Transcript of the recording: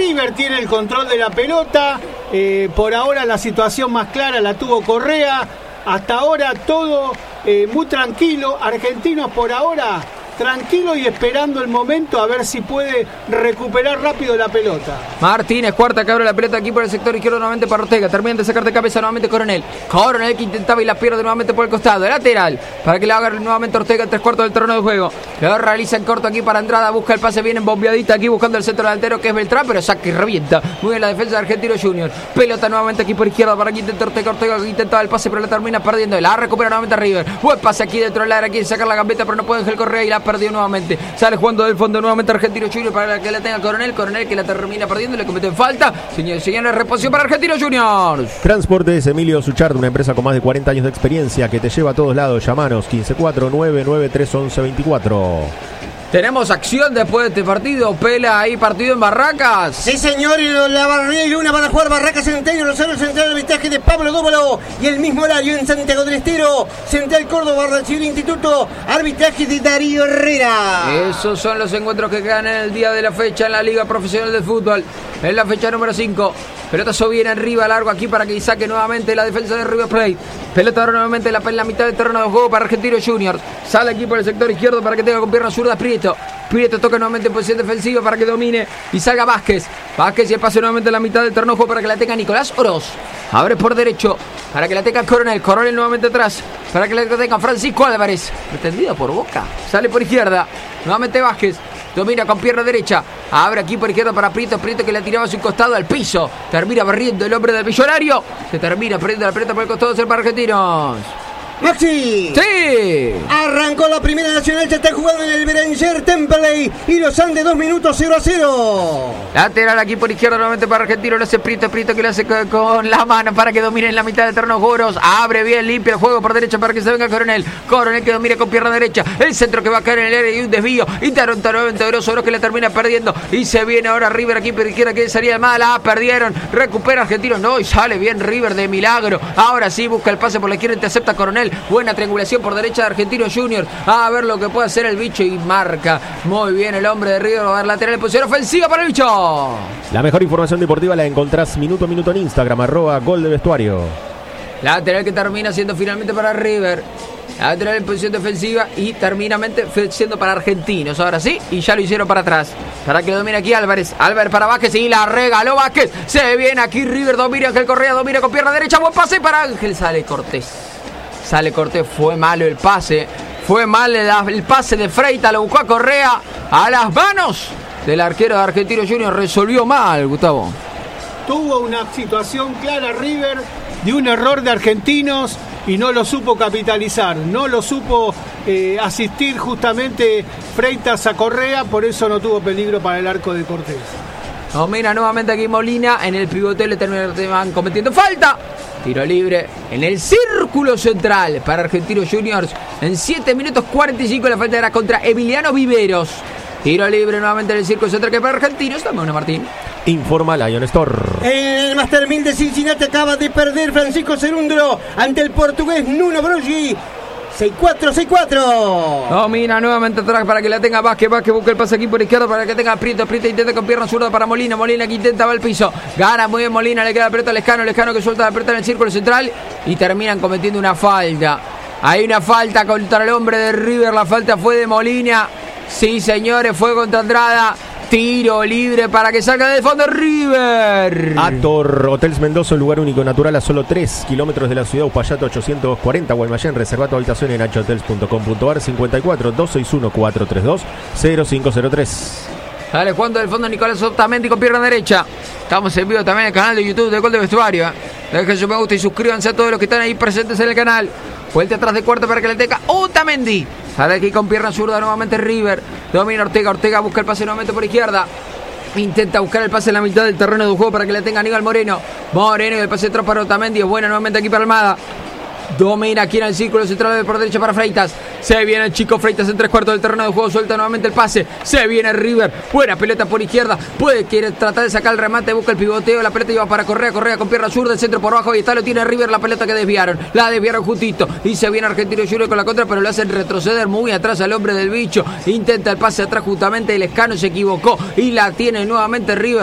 River tiene el control de la pelota. Por ahora la situación más clara la tuvo Correa. Hasta ahora todo muy tranquilo. Argentinos por ahora tranquilo y esperando el momento a ver si puede recuperar rápido la pelota. Martínez, cuarta que abre la pelota aquí por el sector izquierdo nuevamente para Ortega. Termina de sacar de cabeza nuevamente Coronel. Coronel que intentaba y la pierde nuevamente por el costado. Lateral para que le haga nuevamente Ortega en 3/4 del terreno de juego. Lo realiza en corto aquí para Andrada. Busca el pase bien embombeadita aquí buscando el centro delantero que es Beltrán, pero saca y revienta. Muy bien la defensa de Argentino Junior. Pelota nuevamente aquí por izquierda para que intente Ortega. Ortega que intentaba el pase pero la termina perdiendo. La recupera nuevamente River. Buen pase aquí dentro del área. Quiere sacar la gambeta pero no puede Ángel Correa y la perdió nuevamente. Sale jugando del fondo nuevamente Argentino Junior para que la tenga Coronel. Coronel que la termina perdiendo, le comete falta. Señores, reposición para Argentino Junior. Transportes Emilio Suchard, una empresa con más de 40 años de experiencia que te lleva a todos lados. Llamanos 1549931124. Tenemos acción después de este partido. Pela ahí partido en Barracas. Sí, señor, y la Barría y Luna van a jugar Barracas Centenario, Rosario Central, el arbitraje de Pablo Dóvalo. Y el mismo horario en Santiago del Estero, Central Córdoba, Barra Civil Instituto, arbitraje de Darío Herrera. Esos son los encuentros que quedan en el día de la fecha en la Liga Profesional de Fútbol. En la fecha número 5. Pelotazo viene arriba, largo aquí para que saque nuevamente la defensa de River Plate. Pelota ahora nuevamente en la mitad del terreno de juego para Argentino Junior. Sale aquí por el sector izquierdo para que tenga con piernas zurdas Prieto. Prieto toca nuevamente en posición defensiva para que domine y salga Vázquez. Vázquez y el pase nuevamente en la mitad del terreno de juego para que la tenga Nicolás Oroz. Abre por derecho para que la tenga Coronel. Coronel nuevamente atrás para que la tenga Francisco Álvarez. Pretendida por Boca. Sale por izquierda. Nuevamente Vázquez. Domina con pierna derecha. Abre aquí por izquierda para Prieto. Prieto que la tiraba a su costado al piso. Termina barriendo el hombre del millonario. Se termina perdiendo la pelota por el costado del para Argentinos. Maxi. Sí. Arrancó la primera nacional, se está jugando en el Beranger Temperley y los Andes 2 minutos 0-0. Lateral aquí por izquierda nuevamente para Argentino, lo hace Prieto que lo hace con la mano para que domine en la mitad del terreno Joros. Abre bien, limpia el juego por derecha para que se venga Coronel. Coronel que domina con pierna derecha. El centro que va a caer en el área y un desvío. Y Taronta nuevamente Oroz que la termina perdiendo. Y se viene ahora River aquí por izquierda que sería mala. Perdieron. Recupera Argentino. No, y sale bien River de milagro. Ahora sí busca el pase por la izquierda, intercepta Coronel. Buena triangulación por derecha de Argentino Junior. A ver lo que puede hacer el bicho y marca. Muy bien el hombre de River. Va a dar lateral en posición ofensiva para el bicho. La mejor información deportiva la encontrás minuto a minuto en Instagram, @goldevestuario. Lateral que termina siendo finalmente para River. Lateral en posición defensiva y termina siendo para Argentinos. Ahora sí, y ya lo hicieron para atrás. Para que lo domine aquí Álvarez. Álvarez para Vázquez y la regaló Vázquez. Se viene aquí River, domina Ángel Correa, domina con pierna derecha. Buen pase para Ángel. Sale Cortés. Fue malo el pase. Fue mal el pase de Freitas. Lo buscó a Correa. A las manos del arquero de Argentino Junior. Resolvió mal, Gustavo. Tuvo una situación clara River de un error de Argentinos y no lo supo capitalizar. No lo supo asistir justamente Freitas a Correa. Por eso no tuvo peligro para el arco de Cortés. Domina nuevamente aquí Molina. En el pivoteo le terminan cometiendo falta. Tiro libre en el círculo central para Argentinos Juniors. En 7 minutos 45 la falta era contra Emiliano Viveros. Tiro libre nuevamente en el círculo central que para Argentinos. Dame una, Martín. Informa Lion Store. El Master 1000 de Cincinnati acaba de perder Francisco Cerúndolo ante el portugués Nuno Broggi. 6-4. Domina nuevamente atrás para que la tenga Vázquez. Vázquez busca el pase aquí por izquierda para que tenga Prieto. Prieto intenta con pierna zurda para Molina. Molina que intenta va al piso. Gana muy bien Molina. Le queda la pelota a Lescano. Lescano que suelta la pelota en el círculo central. Y terminan cometiendo una falta. Hay una falta contra el hombre de River. La falta fue de Molina. Sí, señores, fue contra Andrada. Tiro libre para que salga del fondo River. Ator Hotels Mendoza, un lugar único natural a solo 3 kilómetros de la ciudad. Upayato 840, Guaymallén. Reserva tu habitación en hotels.com.ar. 54 261 432 0503. Sale jugando del fondo Nicolás Otamendi con pierna derecha. Estamos en vivo también en el canal de YouTube de Gol de Vestuario. Dejen su me gusta y suscríbanse a todos los que están ahí presentes en el canal. Vuelta atrás de cuarto para que le tenga Otamendi. Sale aquí con pierna zurda nuevamente River. Domina Ortega. Ortega busca el pase nuevamente por izquierda. Intenta buscar el pase en la mitad del terreno de juego para que le tenga Aníbal Moreno. Moreno y el pase atrás para Otamendi. Es buena nuevamente aquí para Almada. Domina aquí en el círculo central por derecha para Freitas. Se viene el chico Freitas en 3/4 del terreno de juego. Suelta nuevamente el pase. Se viene River. Buena pelota por izquierda. Quiere tratar de sacar el remate. Busca el pivoteo. La pelota iba para Correa. Correa con pierna zurda. El centro por abajo. Y está lo tiene River. La pelota que desviaron. La desviaron justito. Y se viene Argentino Junior con la contra. Pero lo hacen retroceder muy atrás al hombre del bicho. Intenta el pase atrás justamente. El Lescano se equivocó. Y la tiene nuevamente River.